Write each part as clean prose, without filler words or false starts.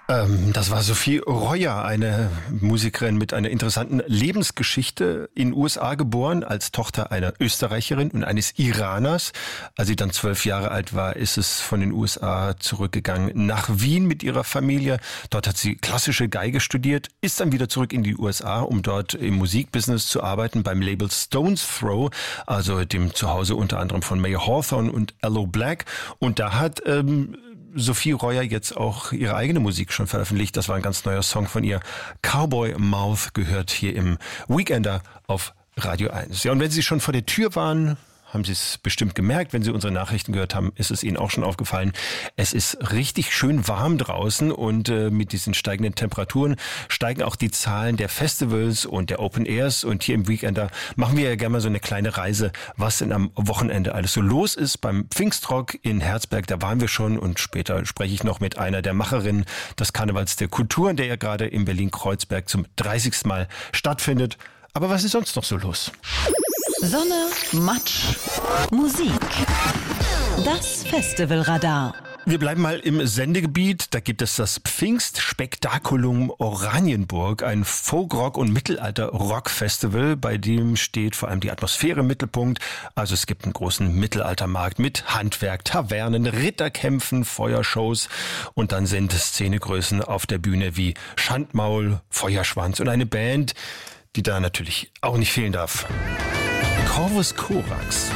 Das war Sophie Royer, eine Musikerin mit einer interessanten Lebensgeschichte, in den USA geboren, als Tochter einer Österreicherin und eines Iraners. Als sie dann 12 Jahre alt war, ist es von den USA zurückgegangen nach Wien mit ihrer Familie. Dort hat sie klassische Geige studiert, ist dann wieder zurück in die USA, um dort im Musikbusiness zu arbeiten, beim Label Stones Throw, also dem Zuhause unter anderem von Mayer Hawthorne und Aloe Blacc. Und da hat Sophie Royer jetzt auch ihre eigene Musik schon veröffentlicht. Das war ein ganz neuer Song von ihr. Cowboy Mouth gehört hier im Weekender auf Radio 1. Ja, und wenn Sie schon vor der Tür waren, haben Sie es bestimmt gemerkt, wenn Sie unsere Nachrichten gehört haben, ist es Ihnen auch schon aufgefallen. Es ist richtig schön warm draußen und mit diesen steigenden Temperaturen steigen auch die Zahlen der Festivals und der Open Airs. Und hier im Weekender machen wir ja gerne mal so eine kleine Reise, was denn am Wochenende alles so los ist. Beim Pfingstrock in Herzberg, da waren wir schon, und später spreche ich noch mit einer der Macherinnen des Karnevals der Kulturen, der ja gerade in Berlin-Kreuzberg zum 30. Mal stattfindet. Aber was ist sonst noch so los? Sonne, Matsch, Musik. Das Festivalradar. Wir bleiben mal im Sendegebiet. Da gibt es das Pfingstspektakulum Oranienburg, ein Folkrock- und Mittelalter-Rock-Festival, bei dem steht vor allem die Atmosphäre im Mittelpunkt. Also es gibt einen großen Mittelaltermarkt mit Handwerk, Tavernen, Ritterkämpfen, Feuershows, und dann sind Szenegrößen auf der Bühne wie Schandmaul, Feuerschwanz und eine Band, die da natürlich auch nicht fehlen darf. Corvus Corax.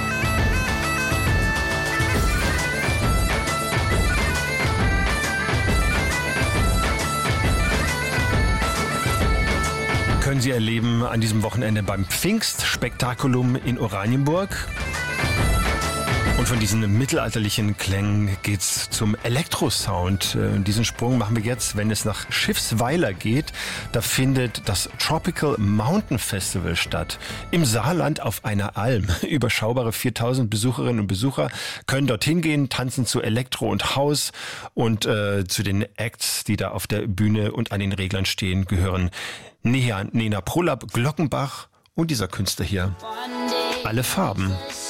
Können Sie erleben an diesem Wochenende beim Pfingstspektakulum in Oranienburg. Und von diesen mittelalterlichen Klängen geht's zum Elektrosound. Diesen Sprung machen wir jetzt, wenn es nach Schiffsweiler geht. Da findet das Tropical Mountain Festival statt. Im Saarland auf einer Alm. Überschaubare 4000 Besucherinnen und Besucher können dorthin gehen, tanzen zu Elektro und House. Und zu den Acts, die da auf der Bühne und an den Reglern stehen, gehören Nena Prolab, Glockenbach und dieser Künstler hier. Alle Farben.